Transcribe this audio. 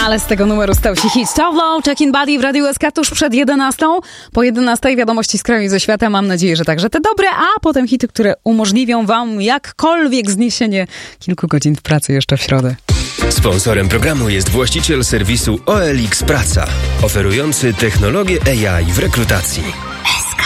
Ale z tego numeru stał się hit. Towlow, Check-in Body w Radiu SK tuż przed 11. Po 11 wiadomości z kraju i ze świata. Mam nadzieję, że także te dobre, a potem hity, które umożliwią wam jakkolwiek zniesienie kilku godzin w pracy jeszcze w środę. Sponsorem programu jest właściciel serwisu OLX Praca, oferujący technologię AI w rekrutacji. SK.